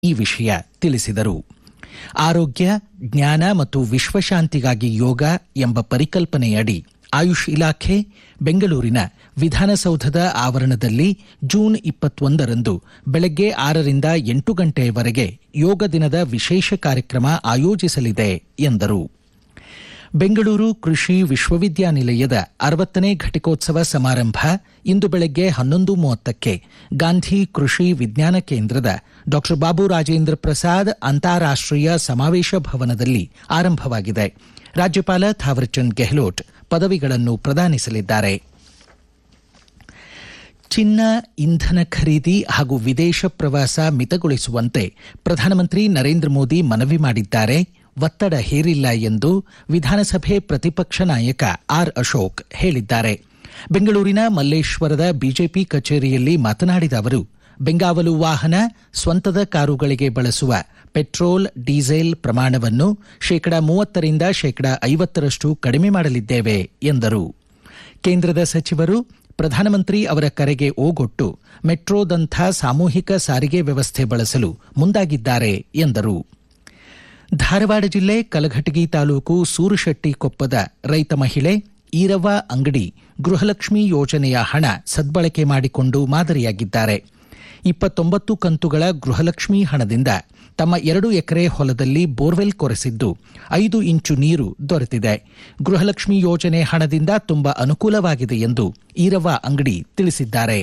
ಈ ವಿಷಯ ತಿಳಿಸಿದರು. ಆರೋಗ್ಯ, ಜ್ಞಾನ ಮತ್ತು ವಿಶ್ವಶಾಂತಿಗಾಗಿ ಯೋಗ ಎಂಬ ಪರಿಕಲ್ಪನೆಯಡಿ ಆಯುಷ್ ಇಲಾಖೆ ಬೆಂಗಳೂರಿನ ವಿಧಾನಸೌಧದ ಆವರಣದಲ್ಲಿ ಜೂನ್ 21ರಂದು ಬೆಳಗ್ಗೆ 6ರಿಂದ 8 ಗಂಟೆಯವರೆಗೆ ಯೋಗ ದಿನದ ವಿಶೇಷ ಕಾರ್ಯಕ್ರಮ ಆಯೋಜಿಸಲಿದೆ ಎಂದರು. ಬೆಂಗಳೂರು ಕೃಷಿ ವಿಶ್ವವಿದ್ಯಾನಿಲಯದ 60ನೇ ಘಟಿಕೋತ್ಸವ ಸಮಾರಂಭ ಇಂದು ಬೆಳಗ್ಗೆ 11:30ಕ್ಕೆ ಗಾಂಧಿ ಕೃಷಿ ವಿಜ್ಞಾನ ಕೇಂದ್ರದ ಡಾ ಬಾಬು ರಾಜೇಂದ್ರ ಪ್ರಸಾದ್ ಅಂತಾರಾಷ್ಟೀಯ ಸಮಾವೇಶ ಭವನದಲ್ಲಿ ಆರಂಭವಾಗಿದೆ. ರಾಜ್ಯಪಾಲ ಥಾವರ್ಚಂದ್ ಗೆಹ್ಲೋಟ್ ಪದವಿಗಳನ್ನು ಪ್ರದಾನಿಸಲಿದ್ದಾರೆ. ಚಿನ್ನ, ಇಂಧನ ಖರೀದಿ ಹಾಗೂ ವಿದೇಶ ಪ್ರವಾಸ ಮಿತಗೊಳಿಸುವಂತೆ ಪ್ರಧಾನಮಂತ್ರಿ ನರೇಂದ್ರ ಮೋದಿ ಮನವಿ ಮಾಡಿದ್ದಾರೆ. ಒತ್ತಡ ಹೇರಿಲ್ಲ ಎಂದು ವಿಧಾನಸಭೆ ಪ್ರತಿಪಕ್ಷ ನಾಯಕ ಆರ್ ಅಶೋಕ್ ಹೇಳಿದ್ದಾರೆ. ಬೆಂಗಳೂರಿನ ಮಲ್ಲೇಶ್ವರದ ಬಿಜೆಪಿ ಕಚೇರಿಯಲ್ಲಿ ಮಾತನಾಡಿದ ಅವರು, ಬೆಂಗಾವಲು ವಾಹನ, ಸ್ವಂತದ ಕಾರುಗಳಿಗೆ ಬಳಸುವ ಪೆಟ್ರೋಲ್, ಡೀಸೆಲ್ ಪ್ರಮಾಣವನ್ನು 30% 50% ಕಡಿಮೆ ಮಾಡಲಿದ್ದೇವೆ ಎಂದರು. ಕೇಂದ್ರದ ಸಚಿವರು ಪ್ರಧಾನಮಂತ್ರಿ ಅವರ ಕರೆಗೆ ಓಗೊಟ್ಟು ಮೆಟ್ರೋದಂಥ ಸಾಮೂಹಿಕ ಸಾರಿಗೆ ವ್ಯವಸ್ಥೆ ಬಳಸಲು ಮುಂದಾಗಿದ್ದಾರೆ ಎಂದರು. ಧಾರವಾಡ ಜಿಲ್ಲೆ ಕಲಘಟಗಿ ತಾಲೂಕು ಸೂರಶೆಟ್ಟಿಕೊಪ್ಪದ ರೈತ ಮಹಿಳೆ ಈರವ್ವ ಅಂಗಡಿ ಗೃಹಲಕ್ಷ್ಮಿ ಯೋಜನೆಯ ಹಣ ಸದ್ಬಳಕೆ ಮಾಡಿಕೊಂಡು ಮಾದರಿಯಾಗಿದ್ದಾರೆ. 29 ಕಂತುಗಳ ಗೃಹಲಕ್ಷ್ಮಿ ಹಣದಿಂದ ತಮ್ಮ 2 ಎಕರೆ ಹೊಲದಲ್ಲಿ ಬೋರ್ವೆಲ್ ಕೊರೆಸಿದ್ದು 5 ಇಂಚು ನೀರು ದೊರೆತಿದೆ. ಗೃಹಲಕ್ಷ್ಮಿ ಯೋಜನೆ ಹಣದಿಂದ ತುಂಬಾ ಅನುಕೂಲವಾಗಿದೆ ಎಂದು ಈರವ್ವ ಅಂಗಡಿ ತಿಳಿಸಿದ್ದಾರೆ.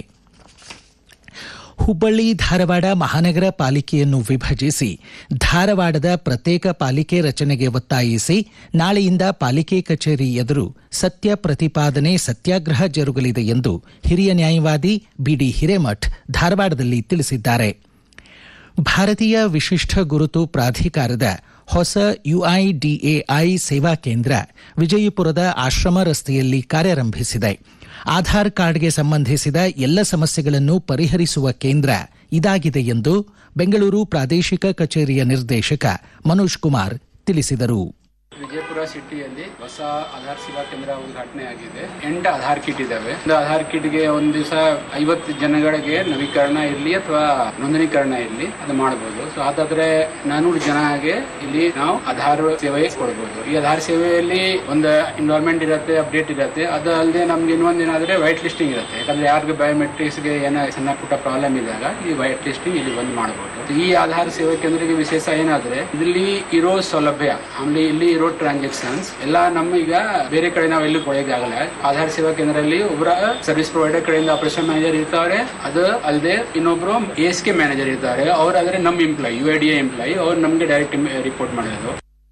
ಹುಬ್ಬಳ್ಳಿ ಧಾರವಾಡ ಮಹಾನಗರ ಪಾಲಿಕೆಯನ್ನು ವಿಭಜಿಸಿ ಧಾರವಾಡದ ಪ್ರತ್ಯೇಕ ಪಾಲಿಕೆ ರಚನೆಗೆ ಒತ್ತಾಯಿಸಿ ನಾಳೆಯಿಂದ ಪಾಲಿಕೆ ಕಚೇರಿ ಎದುರು ಸತ್ಯ ಪ್ರತಿಪಾದನೆ ಸತ್ಯಾಗ್ರಹ ಜರುಗಲಿದೆ ಎಂದು ಹಿರಿಯ ನ್ಯಾಯವಾದಿ ಬಿಡಿ ಹಿರೇಮಠ್ ಧಾರವಾಡದಲ್ಲಿ ತಿಳಿಸಿದ್ದಾರೆ. ಭಾರತೀಯ ವಿಶಿಷ್ಟ ಗುರುತು ಪ್ರಾಧಿಕಾರದ ಹೊಸ ಯುಐಡಿಎಐ ಸೇವಾ ಕೇಂದ್ರ ವಿಜಯಪುರದ ಆಶ್ರಮ ರಸ್ತೆಯಲ್ಲಿ ಕಾರ್ಯಾರಂಭಿಸಿದೆ. ಆಧಾರ್ ಕಾರ್ಡ್ಗೆ ಸಂಬಂಧಿಸಿದ ಎಲ್ಲ ಸಮಸ್ಯೆಗಳನ್ನು ಪರಿಹರಿಸುವ ಕೇಂದ್ರ ಇದಾಗಿದೆ ಎಂದು ಬೆಂಗಳೂರು ಪ್ರಾದೇಶಿಕ ಕಚೇರಿಯ ನಿರ್ದೇಶಕ ಮನೋಜ್ ಕುಮಾರ್ ತಿಳಿಸಿದರು. ವಿಜಯಪುರ ಸಿಟಿಯಲ್ಲಿ ಹೊಸ ಆಧಾರ್ ಸೇವಾ ಕೇಂದ್ರ ಉದ್ಘಾಟನೆ ಆಗಿದೆ. 8 ಆಧಾರ್ ಕಿಟ್ ಇದಾವೆ. ಒಂದು ಆಧಾರ್ ಕಿಟ್ಗೆ ಒಂದು ದಿವಸ 50 ಜನಗಳಿಗೆ ನವೀಕರಣ ಇರಲಿ ಅಥವಾ ನೋಂದಣೀಕರಣ ಇರಲಿ ಅದು ಮಾಡಬಹುದು. ಸೊ ಅದಾದ್ರೆ 400 ಜನಗೆ ಇಲ್ಲಿ ನಾವು ಆಧಾರ್ ಸೇವೆ ಕೊಡಬಹುದು. ಈ ಆಧಾರ್ ಸೇವೆಯಲ್ಲಿ ಒಂದು ಇನ್ವಾಲ್ವ್ಮೆಂಟ್ ಇರುತ್ತೆ, ಅಪ್ಡೇಟ್ ಇರುತ್ತೆ. ಅದು ಅಲ್ಲದೆ ನಮ್ಗೆ ಇನ್ನೊಂದೇನಾದ್ರೆ ವೈಟ್ ಲಿಸ್ಟಿಂಗ್ ಇರುತ್ತೆ. ಯಾಕಂದ್ರೆ ಯಾರಿಗೆ ಬಯೋಮೆಟ್ರಿಕ್ಸ್ ಗೆ ಏನೋ ಸಣ್ಣ ಪುಟ್ಟ ಪ್ರಾಬ್ಲಮ್ ಇದ್ದಾಗ ಈ ವೈಟ್ ಲಿಸ್ಟಿಂಗ್ ಇಲ್ಲಿ ಬಂದ್ ಮಾಡಬಹುದು. ಈ ಆಧಾರ್ ಸೇವಾ ಕೇಂದ್ರಕ್ಕೆ ವಿಶೇಷ ಏನಾದ್ರೆ ಇಲ್ಲಿ ಇರೋ ಸೌಲಭ್ಯ, ಆಮೇಲೆ ಇಲ್ಲಿ ಇರೋ ಟ್ರಾನ್ಸಾಕ್ಷನ್ಸ್ ಎಲ್ಲ ನಮ್ಮೀಗ ಬೇರೆ ಕಡೆ ನಾವು ಎಲ್ಲಿ ಕೊಡೋಕೆ ಆಗಲ್ಲ. ಆಧಾರ್ ಸೇವಾ ಕೇಂದ್ರದಲ್ಲಿ ಒಬ್ಬರ ಸರ್ವಿಸ್ ಪ್ರೊವೈಡರ್ ಕಡೆಯಿಂದ ಆಪರೇಷನ್ ಮ್ಯಾನೇಜರ್ ಇರ್ತಾರೆ. ಅದು ಅಲ್ಲದೆ ಇನ್ನೊಬ್ರು ASK ಮ್ಯಾನೇಜರ್ ಇರ್ತಾರೆ. ಅವ್ರಾದ್ರೆ ನಮ್ಮ ಎಂಪ್ಲಾಯಿ UIDA ಎಂಪ್ಲಾಯಿ, ಅವ್ರು ನಮ್ಗೆ ಡೈರೆಕ್ಟ್ ರಿಪೋರ್ಟ್ ಮಾಡೋದು.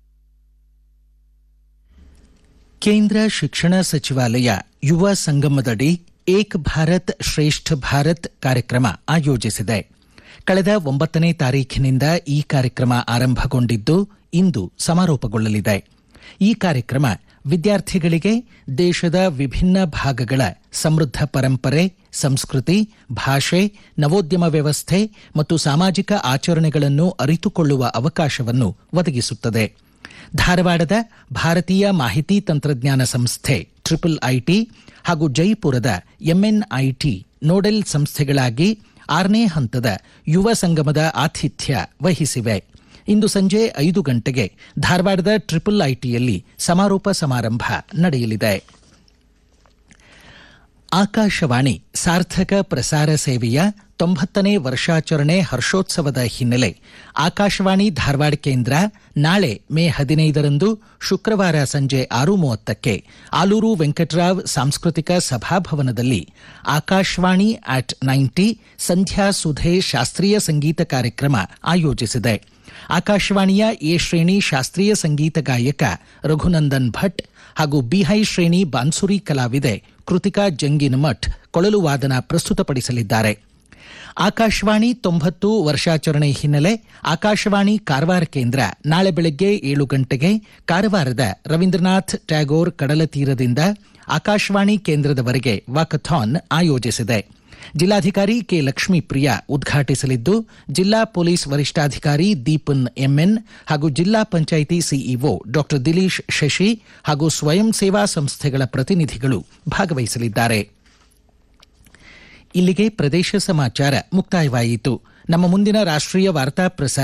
ಕೇಂದ್ರ ಶಿಕ್ಷಣ ಸಚಿವಾಲಯ ಯುವ ಸಂಗಮದಡಿ ಏಕ್ ಭಾರತ್ ಶ್ರೇಷ್ಠ ಭಾರತ್ ಕಾರ್ಯಕ್ರಮ ಆಯೋಜಿಸಿದೆ. ಕಳೆದ 9ನೇ ತಾರೀಖಿನಿಂದ ಈ ಕಾರ್ಯಕ್ರಮ ಆರಂಭಗೊಂಡಿದ್ದು ಇಂದು ಸಮಾರೋಪಗೊಳ್ಳಲಿದೆ. ಈ ಕಾರ್ಯಕ್ರಮ ವಿದ್ಯಾರ್ಥಿಗಳಿಗೆ ದೇಶದ ವಿಭಿನ್ನ ಭಾಗಗಳ ಸಮೃದ್ಧ ಪರಂಪರೆ, ಸಂಸ್ಕೃತಿ, ಭಾಷೆ, ನವೋದ್ಯಮ ವ್ಯವಸ್ಥೆ ಮತ್ತು ಸಾಮಾಜಿಕ ಆಚರಣೆಗಳನ್ನು ಅರಿತುಕೊಳ್ಳುವ ಅವಕಾಶವನ್ನು ಒದಗಿಸುತ್ತದೆ. ಧಾರವಾಡದ ಭಾರತೀಯ ಮಾಹಿತಿ ತಂತ್ರಜ್ಞಾನ ಸಂಸ್ಥೆ IIIT ಹಾಗೂ ಜೈಪುರದ MNIT ನೋಡೆಲ್ ಸಂಸ್ಥೆಗಳಾಗಿ 6ನೇ ಹಂತದ ಯುವ ಸಂಗಮದ ಆತಿಥ್ಯ ವಹಿಸಿವೆ. ಇಂದು ಸಂಜೆ 5 ಗಂಟೆಗೆ ಧಾರವಾಡದ IIITಯಲ್ಲಿ ಸಮಾರೋಪ ಸಮಾರಂಭ ನಡೆಯಲಿದೆ. ಆಕಾಶವಾಣಿ ಸಾರ್ಥಕ ಪ್ರಸಾರ ಸೇವೆಯ 90ನೇ ವರ್ಷಾಚರಣೆ ಹರ್ಷೋತ್ಸವದ ಹಿನ್ನೆಲೆ ಆಕಾಶವಾಣಿ ಧಾರವಾಡ ಕೇಂದ್ರ ನಾಳೆ ಮೇ 15ರಂದು ಶುಕ್ರವಾರ ಸಂಜೆ 6:30ಕ್ಕೆ ಆಲೂರು ವೆಂಕಟರಾವ್ ಸಾಂಸ್ಕೃತಿಕ ಸಭಾಭವನದಲ್ಲಿ ಆಕಾಶವಾಣಿ at 90 ಸಂಧ್ಯಾ ಸುಧೆ ಶಾಸ್ತ್ರೀಯ ಸಂಗೀತ ಕಾರ್ಯಕ್ರಮ ಆಯೋಜಿಸಿದೆ. ಆಕಾಶವಾಣಿಯ ಎ ಶ್ರೇಣಿ ಶಾಸ್ತ್ರೀಯ ಸಂಗೀತ ಗಾಯಕ ರಘುನಂದನ್ ಭಟ್ ಹಾಗೂ ಬಿಹೈ ಶ್ರೇಣಿ ಬಾನ್ಸುರಿ ಕಲಾವಿದೆ ಕೃತಿಕಾ ಜಂಗಿನಮಠ್ ಕೊಳಲು ವಾದನ ಪ್ರಸ್ತುತಪಡಿಸಲಿದ್ದಾರೆ. ಆಕಾಶವಾಣಿ 90 ವರ್ಷಾಚರಣೆ ಹಿನ್ನೆಲೆ ಆಕಾಶವಾಣಿ ಕಾರವಾರ ಕೇಂದ್ರ ನಾಳೆ ಬೆಳಗ್ಗೆ 7 ಗಂಟೆಗೆ ಕಾರವಾರದ ರವೀಂದ್ರನಾಥ್ ಟ್ಯಾಗೋರ್ ಕಡಲ ತೀರದಿಂದ ಆಕಾಶವಾಣಿ ಕೇಂದ್ರದವರೆಗೆ ವಾಕಥಾನ್ ಆಯೋಜಿಸಿದೆ. ಜಿಲ್ಲಾಧಿಕಾರಿ ಕೆ ಲಕ್ಷ್ಮೀಪ್ರಿಯಾ ಉದ್ಘಾಟಿಸಲಿದ್ದು, ಜಿಲ್ಲಾ ಪೊಲೀಸ್ ವರಿಷ್ಠಾಧಿಕಾರಿ ದೀಪನ್ MN ಹಾಗೂ ಜಿಲ್ಲಾ ಪಂಚಾಯಿತಿ ಸಿಇಒ ಡಾ ದಿಲೀಶ್ ಶಶಿ ಹಾಗೂ ಸ್ವಯಂ ಸೇವಾ ಸಂಸ್ಥೆಗಳ ಪ್ರತಿನಿಧಿಗಳು ಭಾಗವಹಿಸಲಿದ್ದಾರೆ. ಇಲ್ಲಿಗೆ ಪ್ರದೇಶ ಸಮಾಚಾರ ಮುಕ್ತಾಯವಾಯಿತು. ನಮ್ಮ ಮುಂದಿನ ರಾಷ್ಟ್ರೀಯ ವಾರ್ತಾ ಪ್ರಸಾರ